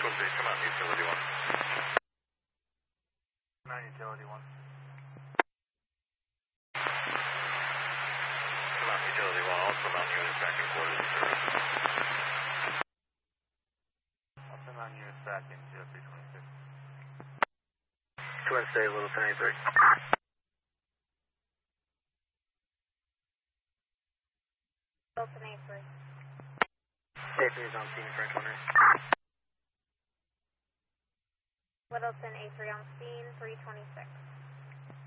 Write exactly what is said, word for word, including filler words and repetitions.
Bridge, come on, utility one. Come on, utility one. Come on, utility one, also non-units back in quarters of service. Also non-units back in zero three twenty-six. Twin State, Little ten eighty-three. Littleton A three. A three is on scene, French one. Littleton A three on scene, three twenty-six.